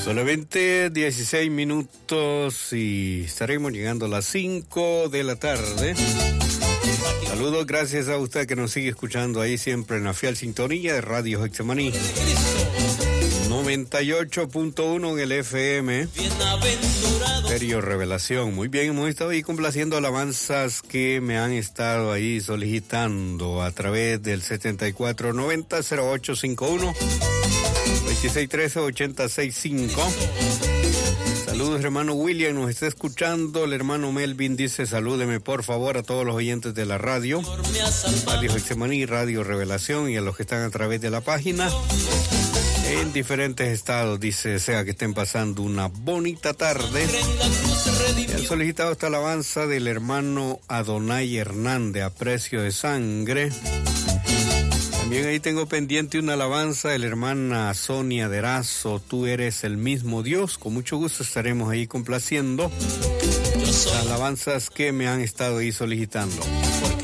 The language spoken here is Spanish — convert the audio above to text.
Solamente 16 minutos y estaremos llegando a las 5 de la tarde. Saludos, gracias a usted que nos sigue escuchando ahí siempre en la fiel sintonía de Radio Getsemaní 98.1 en el FM. Estéreo Revelación. Muy bien, hemos estado ahí complaciendo alabanzas que me han estado ahí solicitando a través del 7490-0851 2613-8065. Saludos, hermano William, nos está escuchando. El hermano Melvin dice: salúdeme por favor a todos los oyentes de la radio Getsemaní, Radio Revelación, y a los que están a través de la página en diferentes estados. Dice, sea que estén pasando una bonita tarde. Han solicitado esta alabanza del hermano Adonai Hernández, a precio de sangre. También ahí tengo pendiente una alabanza de la hermana Sonia Derazo, tú eres el mismo Dios. Con mucho gusto estaremos ahí complaciendo las alabanzas que me han estado ahí solicitando.